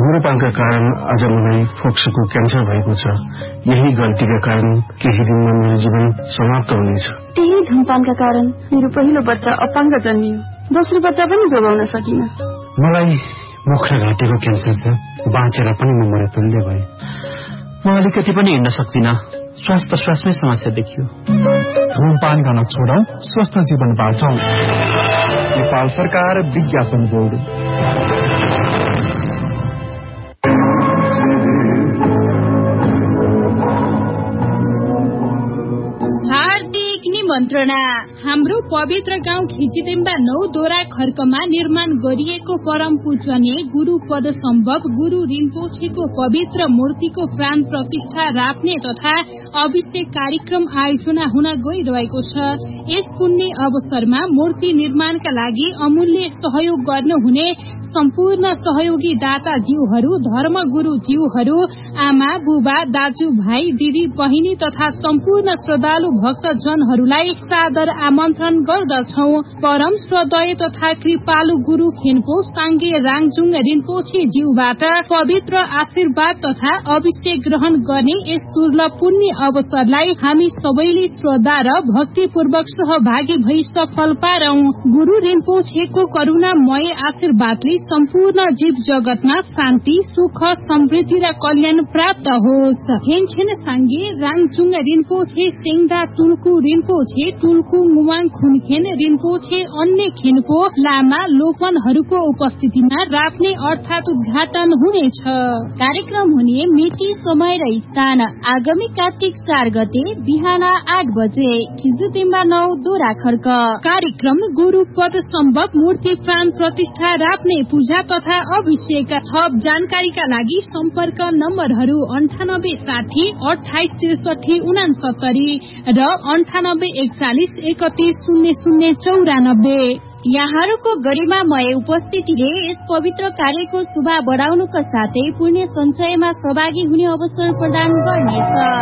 धूम्रपानका कारण आज मलाई फोक्सोको क्यान्सर भएको छ। यही गल्तीका कारण केही दिनमा मेरो जीवन समाप्त हुनेछ। त्यही धूम्रपानका कारण मेरो पहिलो बच्चा अपाङ्ग जन्मियो। दोस्रो बच्चा पनि जोगाउन सकिन। मलाई मुख र घाँटीको क्यान्सर छ। बाँचेर पनि म मृत्युल्य भए। म अलिकति पनि हिँड्न सक्दिन। श्वास प्रश्वासमै समस्या देखियो। धूमपान गर्न छोडौं, स्वस्थ जीवन बाँचौं। नेपाल सरकार विज्ञापन बोर्ड। हार्दिक निमन्त्रणा। हाम्रो पवित्र गाउँ खिचिदेम्बा 9 दोरा खर्कमा निर्माण गरिएको परम पूजनीय गुरु पद सम्भव गुरु रिम्पोछेको पवित्र मूर्तिको प्राण प्रतिष्ठा राख्ने तथा अभिषेक कार्यक्रम आयोजना हुन गइरहेको छ। यस पुण्य अवसरमा मूर्ति निर्माणका लागि अमूल्य सहयोग गर्नुहुने सम्पूर्ण सहयोगी दाता जीवहरू, धर्मगुरु जीवहरू, आमा बुबा, दाजु भाइ, दिदी बहिनी तथा सम्पूर्ण श्रद्धालु भक्तजनहरूलाई सादर आमन्त्रण गर्दछौ। परम श्रद्धेय तथा कृपालु गुरु खेन्पो साङ्गे राङजुङ रिम्पोछे ज्यूबाट पवित्र आशीर्वाद तथा अभिषेक ग्रहण गर्ने यस दुर्लभ पुण्य अवसरलाई हामी सबैले श्रद्धा र भक्तिपूर्वक सहभागी भई सफल पारौं। गुरु रिम्पोछेको करुणामय आशीर्वादले सम्पूर्ण जीव जगतमा शान्ति, सुख, समृद्धि र कल्याण प्राप्त होस्। हेनछेन साङ्गे राङजुङ रिम्पोछे सेङ्दा टुल्कु रिम्पोछे टुल्कु मुवाङ खुनखेन रिम्पोछे अन्य खेनको लामा लोकनहरूको उपस्थितिमा राख्ने अर्थात उद्घाटन हुनेछ। कार्यक्रम हुने मिति, समय र स्थान आगामी कार्तिक 4 गते बिहान 8 बजे खिचिदेम्बा 9 दोरा खर्क। कार्यक्रम गुरु पद सम्भव मूर्ति प्राण प्रतिष्ठा राख्ने पूजा तथा अभिषेक। थप जानकारीका लागि सम्पर्क नम्बरहरू 9860 2863 69 र 9841 310094। यहाँहरूको गरिमामय उपस्थितिले यस पवित्र कार्यको शोभा बढाउनुका साथै पुण्य सञ्चयमा सहभागी हुने अवसर प्रदान गर्नेछ।